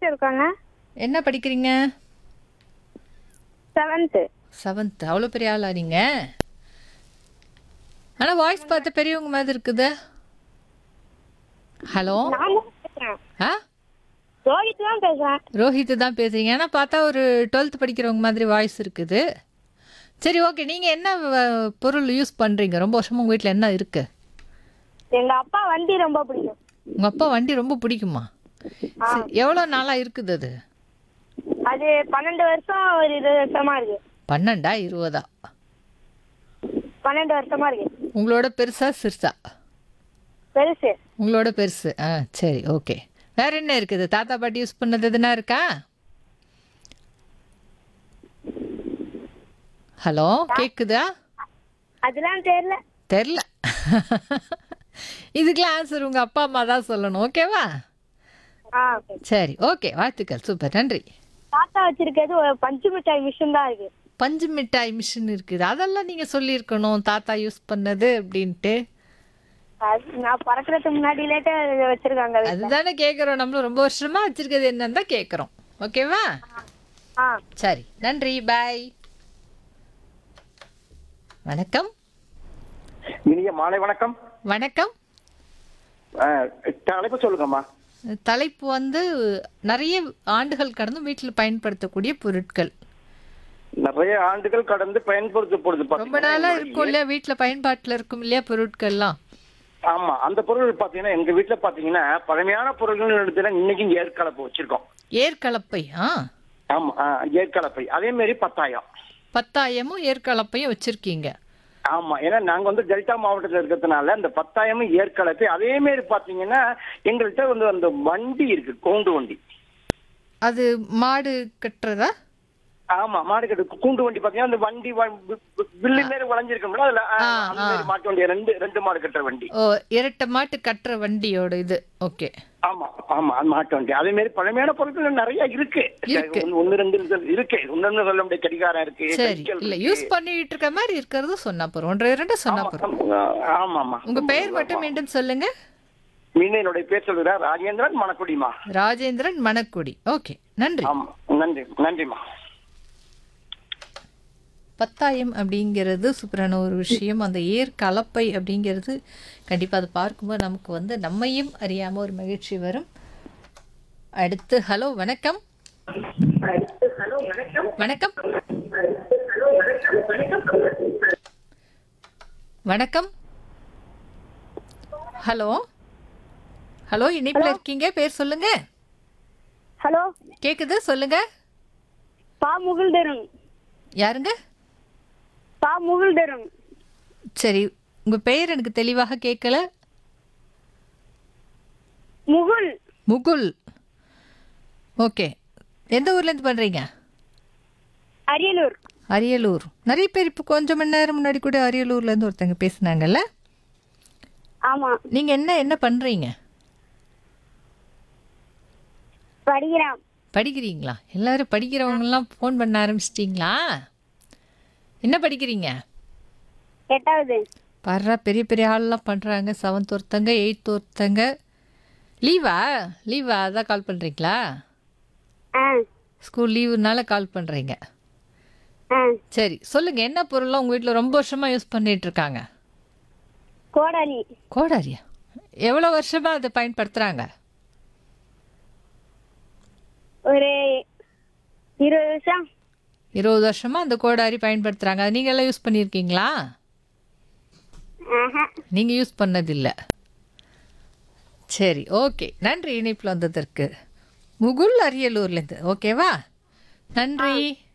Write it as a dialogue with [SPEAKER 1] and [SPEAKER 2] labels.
[SPEAKER 1] Sister இருக்காங்க.
[SPEAKER 2] என்ன படிக்கிறீங்க?
[SPEAKER 1] 7th.
[SPEAKER 2] 7th. அவ்வளோ பெரிய ஆளா நீங்க? ஆனால் வாய்ஸ் பார்த்து பெரியவங்க மாதிரி இருக்குது. ஹலோ.
[SPEAKER 1] நான் தான் பேசுறேன்.
[SPEAKER 2] ஆ
[SPEAKER 1] ரோஹித் தான் பேசுறேன்.
[SPEAKER 2] ரோஹித் தான் பேசுறீங்க. ஆனால் பார்த்தா ஒரு 12th படிக்கிறவங்க மாதிரி வாய்ஸ் இருக்குது. சரி, ஓகே. நீங்கள் என்ன பொருள் யூஸ் பண்ணுறீங்க? ரொம்ப வருஷமாக உங்கள் வீட்டில் என்ன இருக்குது?
[SPEAKER 1] எங்க அப்பா வண்டி ரொம்ப பிடிக்கும்.
[SPEAKER 2] உங்கள் அப்பா வண்டி ரொம்ப பிடிக்குமா? சரி, எவ்வளோ நாளாக இருக்குது அது?
[SPEAKER 1] அது 12 வருஷம் ஒரு 20 வருஷமா இருக்கு.
[SPEAKER 2] 12ஆ 20ஆ?
[SPEAKER 1] 12 வருஷமா இருக்கு.
[SPEAKER 2] உங்களோட பெருசா சிறுசா?
[SPEAKER 1] பெருசு.
[SPEAKER 2] உங்களோட பெருசு. சரி, ஓகே. வேற என்ன இருக்குது? தாத்தா பாட்டி யூஸ் பண்ணது எதுனா இருக்கா? ஹலோ, கேக்குதா?
[SPEAKER 1] அதெல்லாம் தெரியல.
[SPEAKER 2] தெரில. இதுக்கெல்லாம் ஆன்சர் உங்க அப்பா அம்மா தான் சொல்லணும். ஓகேவா?
[SPEAKER 1] ஓகே.
[SPEAKER 2] சரி, ஓகே. வாழ்த்துக்கள். சூப்பர், நன்றி.
[SPEAKER 1] தாத்தா வச்சிருக்கிறது ஒரு பஞ்சு மிட்டாய் மிஷின் தான் இருக்கு.
[SPEAKER 2] பஞ்சு மிட்டாய் மிஷின் இருக்குது. அதெல்லாம் நீங்க சொல்லியிருக்கணும், தாத்தா யூஸ் பண்ணது அப்படின்ட்டு.
[SPEAKER 1] நான் பறக்கிறதுக்கு முன்னாடி லேட்டா வச்சிருக்காங்க வீட்ல.
[SPEAKER 2] அதுதானே கேட்குறோம். நம்மளும் ரொம்ப வருஷமா வச்சிருக்கிறது என்னன்னு தான் கேட்குறோம். ஓகேவா? சரி, நன்றி. பாய். வணக்கம்.
[SPEAKER 3] இனிய மாலை வணக்கம்.
[SPEAKER 2] வணக்கம்.
[SPEAKER 3] தலைப்பு சொல்லுங்கம்மா.
[SPEAKER 2] தலைப்பு வந்து நிறைய ஆண்டுகள் கடந்து வீட்டில் பயன்படுத்தக்கூடிய பொருட்கள்.
[SPEAKER 3] நிறைய ஆண்டுகள் கடந்து பயன்படுத்தப்படுது.
[SPEAKER 2] ரொம்ப நாளா இருக்கும் இல்லையா, வீட்டில் பயன்பாட்டில் இருக்கும் இல்லையா பொருட்கள்லாம்.
[SPEAKER 3] ஆமா, அந்த பொருள் பாத்தீங்கன்னா எங்க வீட்டுல பாத்தீங்கன்னா பழமையான பொருள்கள் எடுத்துனா இன்னைக்கும் ஏற்கலப்பை வச்சிருக்கோம்.
[SPEAKER 2] ஏற்கலப்பை?
[SPEAKER 3] ஆமா, ஏற்கலப்பை. அதே மாதிரி 10,000.
[SPEAKER 2] 10,000 ஏற்கலப்பையும் வச்சிருக்கீங்க?
[SPEAKER 3] ஆமா, ஏன்னா நாங்க வந்து டெல்டா மாவட்டத்துல இருக்கிறதுனால அந்த 10,000 ஏற்கலப்பை. அதே மாதிரி பாத்தீங்கன்னா எங்கள்கிட்ட வந்து அந்த வண்டி இருக்கு, கூண்டு வண்டி.
[SPEAKER 2] அது மாடு கட்டுறதா?
[SPEAKER 3] ஆமா, மாடு கட்டு கூண்டு வண்டி பாத்தீங்கன்னா அந்த வண்டி வில்லு மாரி வளைஞ்சிருக்கோம்ல, அதுல அந்த மாதிரி மாட்டு வண்டி, ரெண்டு மாடு கட்டுற வண்டி.
[SPEAKER 2] ஓ, இரட்டை மாட்டு கட்டுற வண்டியோட இது. ஓகே.
[SPEAKER 3] ஆமா ஆமா, அந்த மாட்டு வண்டி. அதே மாதிரி பழமையான பொருட்கள் நிறைய இருக்கு. ஒன்னு ரெண்டு இருக்கு. ஒன்னு சொல்ல முடியாது. கடிகாரம் இருக்கு.
[SPEAKER 2] சரி, இல்ல யூஸ் பண்ணிட்டு இருக்க மாதிரி இருக்கிறது சொன்னா போறோம். 1 2 சொன்னா போறோம்.
[SPEAKER 3] ஆமா ஆமா.
[SPEAKER 2] உங்க பெயர் மட்டும் மீண்டும் சொல்லுங்க.
[SPEAKER 3] என்னுடைய பேர் சொல்லுறா ராஜேந்திரன் மணக்குடிமா.
[SPEAKER 2] ராஜேந்திரன் மணக்குடி. ஓகே, நன்றி.
[SPEAKER 3] ஆமா, நன்றி நன்றிமா.
[SPEAKER 2] 10,000 அப்படிங்கிறது சூப்பரான ஒரு விஷயம். அந்த ஏர் கலப்பை அப்படிங்கிறது கண்டிப்பாக அதை பார்க்கும்போது நமக்கு வந்து நம்மையும் அறியாமல் ஒரு மகிழ்ச்சி வரும். அடுத்து ஹலோ வணக்கம். வணக்கம். வணக்கம். ஹலோ ஹலோ, இணைப்பில் இருக்கீங்க, பேர் சொல்லுங்க.
[SPEAKER 1] ஹலோ,
[SPEAKER 2] கேக்குது, சொல்லுங்க.
[SPEAKER 1] முகுல்தரன்.
[SPEAKER 2] யாருங்க?
[SPEAKER 1] முகுல்தரன்.
[SPEAKER 2] சரி, உங்க பெயர் எனக்கு தெளிவாக கேட்கல.
[SPEAKER 1] முகுல்.
[SPEAKER 2] முகுல். ஓகே. எந்த ஊர்ல இருந்து பண்றீங்க?
[SPEAKER 1] அரியலூர்.
[SPEAKER 2] அரியலூர். நிறைய பேர் இப்போ கொஞ்சம் மணி நேரம் முன்னாடி கூட அரியலூர்ல இருந்து ஒருத்தங்க பேசுனாங்கல்ல.
[SPEAKER 1] ஆமா.
[SPEAKER 2] நீங்க என்ன பண்றீங்க?
[SPEAKER 1] படிக்கிறேன்.
[SPEAKER 2] படிக்கிறீங்களா? எல்லாரும் படிக்கிறவங்கலாம் ஃபோன் பண்ண ஆரம்பிச்சிட்டிங்களா? என்ன படிக்கிறீங்க?
[SPEAKER 1] 8வது.
[SPEAKER 2] பாரு, பெரிய பெரிய ஆள்லாம் பண்ணுறாங்க. 7th ஒருத்தங்க, 8th ஒருத்தங்க. லீவா அதான் கால் பண்ணுறீங்களா? ஸ்கூல் லீவுனால கால் பண்ணுறீங்க. சரி, சொல்லுங்கள். என்ன பொருள்லாம் உங்கள் வீட்டில் ரொம்ப வருஷமாக யூஸ் பண்ணிட்டு இருக்காங்க?
[SPEAKER 1] கோடாரி.
[SPEAKER 2] கோடாரியா? எவ்வளோ வருஷமாக அதை பயன்படுத்துகிறாங்க?
[SPEAKER 1] ஒரு 20 வருஷம்.
[SPEAKER 2] 20 வருஷமாக அந்த கோடாரி பயன்படுத்துகிறாங்க. அது நீங்கள் எல்லாம் யூஸ் பண்ணியிருக்கீங்களா? நீங்கள் யூஸ் பண்ணதில்லை. சரி, ஓகே. நன்றி இணைப்பில் வந்ததற்கு. முகுல் அரியலூர்லேருந்து. ஓகேவா? நன்றி.